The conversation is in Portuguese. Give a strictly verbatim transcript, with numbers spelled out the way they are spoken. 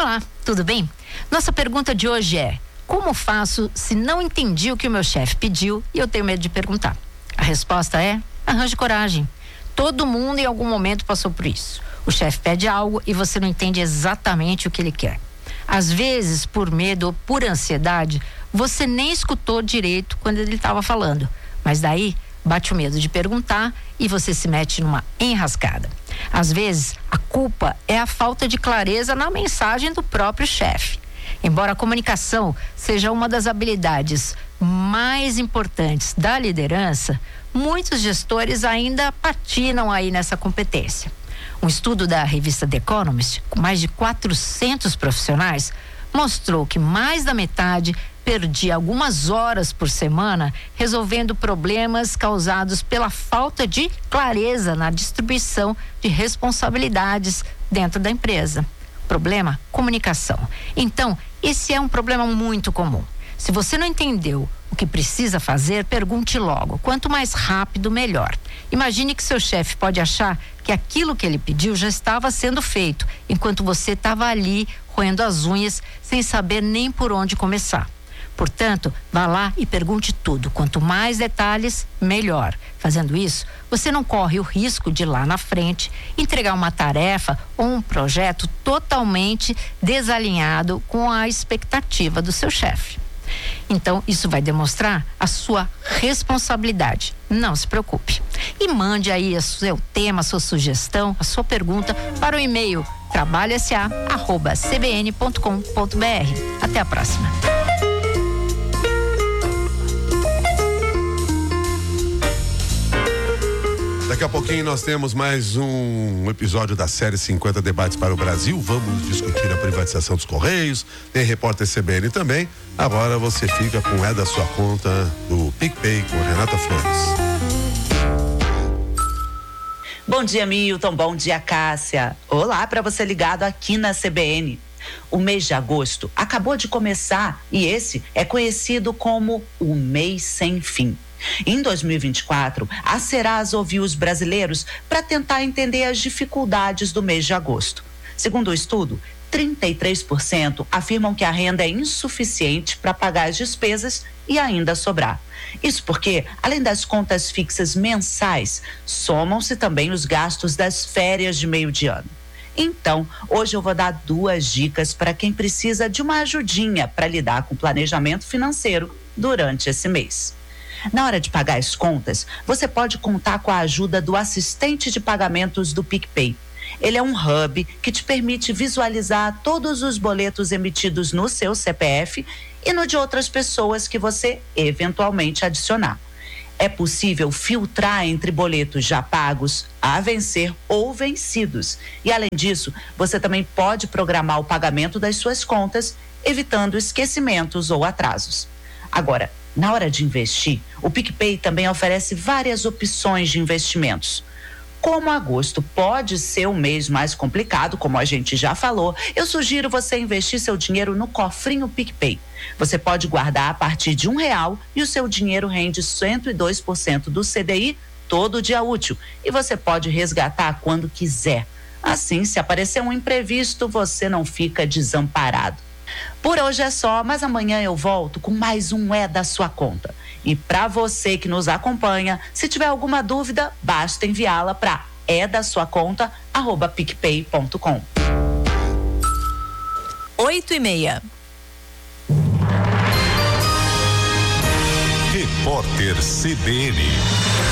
Olá, tudo bem? Nossa pergunta de hoje é: como faço se não entendi o que o meu chefe pediu e eu tenho medo de perguntar? A resposta é: arranje coragem. Todo mundo em algum momento passou por isso. O chefe pede algo e você não entende exatamente o que ele quer. Às vezes, por medo ou por ansiedade, você nem escutou direito quando ele estava falando. Mas daí, bate o medo de perguntar e você se mete numa enrascada. Às vezes, a culpa é a falta de clareza na mensagem do próprio chefe. Embora a comunicação seja uma das habilidades mais importantes da liderança, muitos gestores ainda patinam aí nessa competência. Um estudo da revista The Economist, com mais de quatrocentos profissionais, mostrou que mais da metade perdia algumas horas por semana resolvendo problemas causados pela falta de clareza na distribuição de responsabilidades dentro da empresa. Problema: comunicação. Então, esse é um problema muito comum. Se você não entendeu o que precisa fazer, pergunte logo. Quanto mais rápido, melhor. Imagine que seu chefe pode achar que aquilo que ele pediu já estava sendo feito, enquanto você estava ali roendo as unhas sem saber nem por onde começar. Portanto, vá lá e pergunte tudo. Quanto mais detalhes, melhor. Fazendo isso, você não corre o risco de lá na frente entregar uma tarefa ou um projeto totalmente desalinhado com a expectativa do seu chefe. Então, isso vai demonstrar a sua responsabilidade. Não se preocupe. E mande aí o seu tema, a sua sugestão, a sua pergunta para o e-mail trabalho s a arroba c b n ponto com ponto b r. Até a próxima. Daqui a pouquinho nós temos mais um episódio da série cinquenta Debates para o Brasil. Vamos discutir a privatização dos Correios. Tem repórter C B N também. Agora você fica com É da Sua Conta do PicPay com a Renata Flores. Bom dia, Milton. Bom dia, Cássia. Olá para você ligado aqui na C B N. O mês de agosto acabou de começar e esse é conhecido como o mês sem fim. Em dois mil e vinte e quatro, a Serasa ouviu os brasileiros para tentar entender as dificuldades do mês de agosto. Segundo o estudo, trinta e três por cento afirmam que a renda é insuficiente para pagar as despesas e ainda sobrar. Isso porque, além das contas fixas mensais, somam-se também os gastos das férias de meio de ano. Então, hoje eu vou dar duas dicas para quem precisa de uma ajudinha para lidar com o planejamento financeiro durante esse mês. Na hora de pagar as contas, você pode contar com a ajuda do assistente de pagamentos do PicPay. Ele é um hub que te permite visualizar todos os boletos emitidos no seu C P F e no de outras pessoas que você eventualmente adicionar. É possível filtrar entre boletos já pagos, a vencer ou vencidos. E além disso, você também pode programar o pagamento das suas contas, evitando esquecimentos ou atrasos. Agora, na hora de investir, o PicPay também oferece várias opções de investimentos. Como agosto pode ser o mês mais complicado, como a gente já falou, eu sugiro você investir seu dinheiro no cofrinho PicPay. Você pode guardar a partir de um real e o seu dinheiro rende cento e dois por cento do C D I todo dia útil. E você pode resgatar quando quiser. Assim, se aparecer um imprevisto, você não fica desamparado. Por hoje é só, mas amanhã eu volto com mais um É da Sua Conta. E para você que nos acompanha, se tiver alguma dúvida, basta enviá-la para é da sua conta arroba picpay ponto com. Oito e meia. Repórter C B N.